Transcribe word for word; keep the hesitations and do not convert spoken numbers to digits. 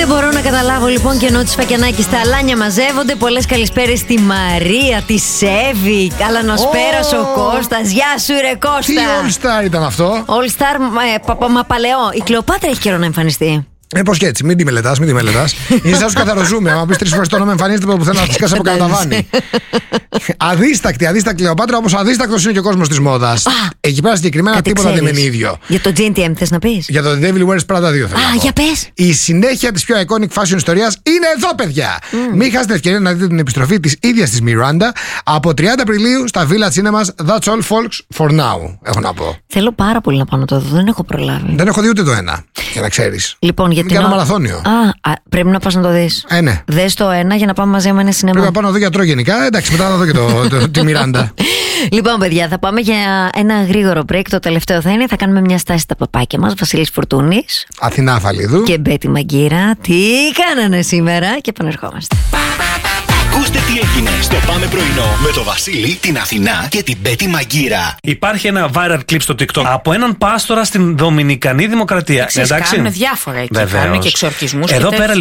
Δεν μπορώ να καταλάβω λοιπόν και ενώ τη Φακιανάκη τα αλάνια μαζεύονται. Πολλές καλησπέρες στη Μαρία, τη Σέβη. Καλά να σου πέρασε ο Κώστας. Γεια σου, ρε Κώστα. Τι All Star ήταν αυτό? All Star, ε, μα παλαιό. Η Κλεοπάτρα έχει καιρό να εμφανιστεί. Ε, πώς και έτσι, μην τη μελετάς, μην τη μελετάς. Είναι σαν σου καθαροζούμε. Αν πει τρεις φορές το όνομα, εμφανίζεται από πουθενά, τη κάτσε από καταβάνει. Αδίστακτη, αδίστακτη Κλεοπάτρα, όπως αδίστακτος είναι και ο κόσμος της μόδας. Εκεί πέρα συγκεκριμένα τίποτα δεν είναι ίδιο. Για το τζι εν τι εμ θες να πεις? Για το The Devil Wears Prada δύο θέλω. Α, για πες. Η συνέχεια της πιο iconic fashion ιστορίας είναι εδώ, παιδιά. Mm. Μην χάσετε ευκαιρία να δείτε την επιστροφή της ίδιας της Miranda από τριάντα Απριλίου στα Villa Cinemas. That's all folks for now, έχω να πω. Θέλω πάρα πολύ να πάω να το δω, δεν έχω προλάβει. Δεν έχω δει ούτε το ένα, για να ξέρεις. Λοιπόν, γιατί. Κάνω μαραθώνιο. Α, α, πρέπει να πας να το δεις. Ε, ναι. Δες το ένα για να πάμε μαζί με ένα σινεμά. Πρέπει να πάω να δω γιατρό γενικά. Εντάξει, μετά να δω και το, το, τη Μιράντα. Λοιπόν, παιδιά, θα πάμε για ένα γρήγορο break. Το τελευταίο θα είναι, θα κάνουμε μια στάση στα παπάκια μας. Βασίλης Φουρτούνης, Αθηνά Φαλίδου και Μπέτη Μαγκύρα. Τι κάνανε σήμερα? Και επανερχόμαστε. Ακούστε τι έγινε στο Πάμε Πρωινό με το Βασίλη, την Αθηνά και την Μπέτη Μαγκύρα. Υπάρχει ένα viral clip στο TikTok από έναν πάστορα στην Δομινικανή Δημοκρατία. Εντάξει, κάνουν διάφορα εκεί. Βεβαίως. Κάνουν και εξορκισμούς. Εδώ και πέρα